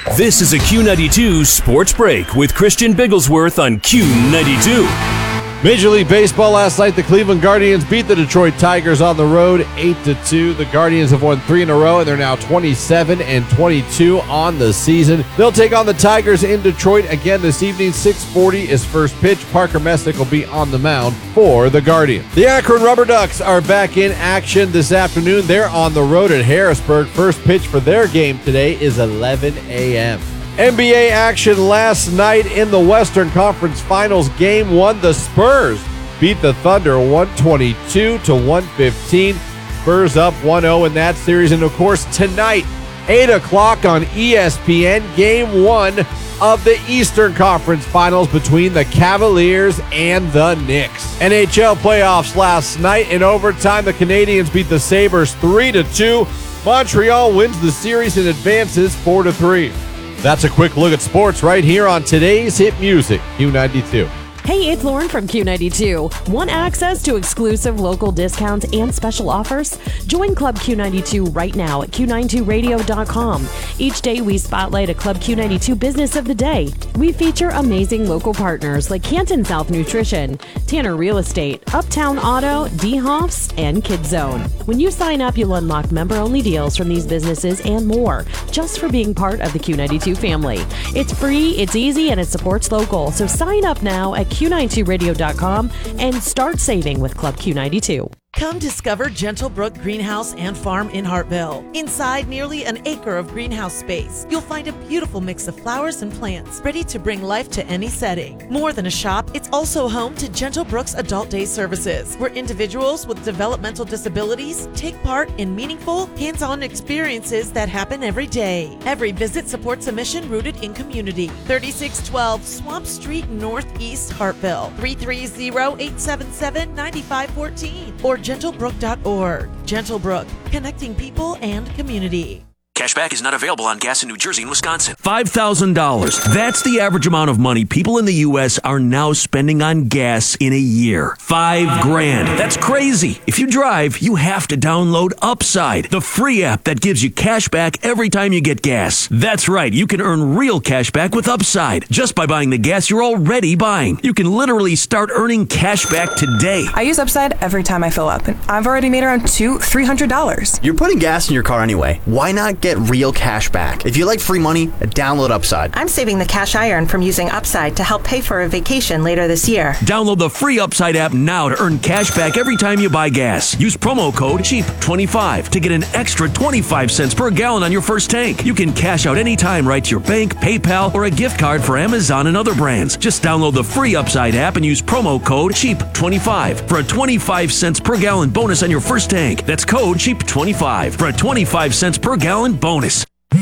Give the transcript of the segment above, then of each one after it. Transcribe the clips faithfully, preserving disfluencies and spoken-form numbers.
This is a Q ninety-two Sports Break with Christian Bigglesworth on Q ninety-two. Major League Baseball last night, the Cleveland Guardians beat the Detroit Tigers on the road eight to two. The Guardians have won three in a row, and they're now twenty-seven and twenty-two on the season. They'll take on the Tigers in Detroit again this evening. six forty is first pitch. Parker Messick will be on the mound for the Guardians. The Akron Rubber Ducks are back in action this afternoon. They're on the road at Harrisburg. First pitch for their game today is eleven a.m. N B A action last night in the Western Conference Finals. Game one, the Spurs beat the Thunder one twenty-two to one fifteen. Spurs up one oh in that series. And, of course, tonight, eight o'clock on E S P N, Game one of the Eastern Conference Finals between the Cavaliers and the Knicks. N H L playoffs last night. In overtime, the Canadiens beat the Sabres three to two. Montreal wins the series and advances four to three. That's a quick look at sports right here on today's Hit Music, Q ninety-two. Hey, it's Lauren from Q ninety-two. Want access to exclusive local discounts and special offers? Join Club Q ninety-two right now at Q ninety-two radio dot com. Each day we spotlight a Club Q ninety-two business of the day. We feature amazing local partners like Canton South Nutrition, Tanner Real Estate, Uptown Auto, D-Hoffs, and Kids Zone. When you sign up, you'll unlock member-only deals from these businesses and more, just for being part of the Q ninety-two family. It's free, it's easy, and it supports local. So sign up now at Q ninety-two radio dot com and start saving with Club Q ninety-two. Come discover Gentlebrook Greenhouse and Farm in Hartville. Inside nearly an acre of greenhouse space, you'll find a beautiful mix of flowers and plants ready to bring life to any setting. More than a shop, it's also home to Gentlebrook's Adult Day services, where individuals with developmental disabilities take part in meaningful, hands-on experiences that happen every day. Every visit supports a mission rooted in community. thirty-six twelve Swamp Street, Northeast Hartville. three three zero, eight seven seven, nine five one four or gentlebrook dot org. Gentlebrook, connecting people and community. Cashback is not available on gas in New Jersey and Wisconsin. five thousand dollars. That's the average amount of money people in the U S are now spending on gas in a year. Five grand. That's crazy. If you drive, you have to download Upside, the free app that gives you cash back every time you get gas. That's right. You can earn real cash back with Upside just by buying the gas you're already buying. You can literally start earning cash back today. I use Upside every time I fill up, and I've already made around two, three hundred dollars. You're putting gas in your car anyway. Why not get real cash back? If you like free money, download Upside. I'm saving the cash I earn from using Upside to help pay for a vacation later this year. Download the free Upside app now to earn cash back every time you buy gas. Use promo code cheap twenty-five to get an extra twenty-five cents per gallon on your first tank. You can cash out anytime right to your bank, PayPal, or a gift card for Amazon and other brands. Just download the free Upside app and use promo code cheap twenty-five for a twenty-five cents per gallon bonus on your first tank. That's code cheap twenty-five for a twenty-five cents per gallon bonus.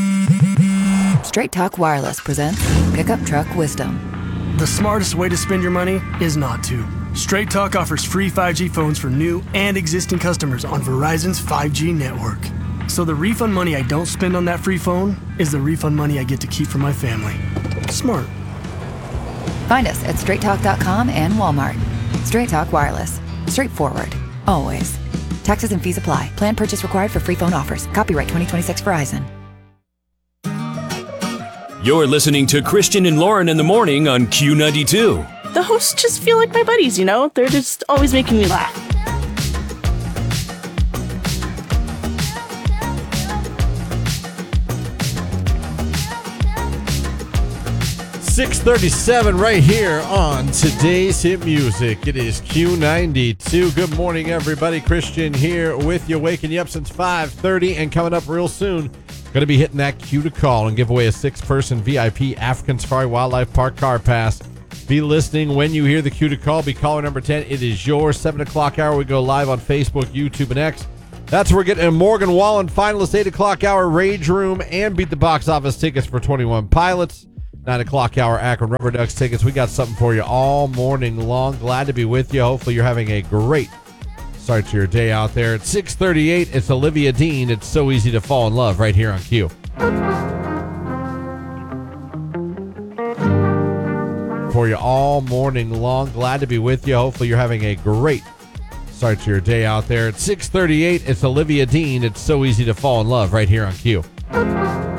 Straight Talk Wireless presents Pickup Truck Wisdom. The smartest way to spend your money is not to. Straight Talk offers free five G phones for new and existing customers on Verizon's five G network. So the refund money I don't spend on that free phone is the refund money I get to keep for my family. Smart. Find us at straight talk dot com and Walmart. Straight Talk Wireless. Straightforward. Always. Taxes and fees apply. Plan purchase required for free phone offers. Copyright twenty twenty-six Verizon. You're listening to Christian and Lauren in the morning on Q ninety-two. The hosts just feel like my buddies, you know? They're just always making me laugh. six thirty-seven right here on today's Hit Music. It is Q ninety-two. Good morning, everybody. Christian here with you, waking you up since five thirty, and coming up real soon, going to be hitting that queue to call and give away a six-person V I P African Safari Wildlife Park car pass. Be listening when you hear the queue to call. Be caller number ten. It is your seven o'clock hour. We go live on Facebook, YouTube, and X. That's where we're getting a Morgan Wallen finalist eight o'clock hour Rage Room and Beat the Box Office tickets for twenty-one Pilots. nine o'clock hour Akron Rubber Ducks tickets. We got something for you all morning long. Glad to be with you. Hopefully you're having a great start to your day out there. At six thirty-eight, it's Olivia Dean. It's So Easy to Fall in Love right here on Q. For you all morning long. Glad to be with you. Hopefully you're having a great start to your day out there. At six thirty-eight, it's Olivia Dean. It's So Easy to Fall in Love right here on Q.